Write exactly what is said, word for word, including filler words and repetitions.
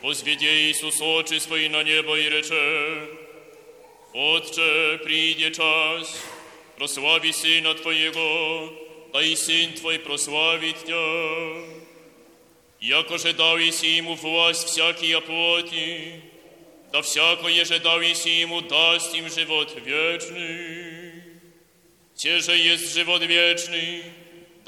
Возwiedzie Иисус очи свои на небо и рече: Отче, прийде час, прослави Сына Твоего, да и Сын Твой прославит Тя. Яко же дал Иси Ему власть всякие плоти, да всякое же дал Иси Ему даст им живот вечный. Те же есть живот вечный,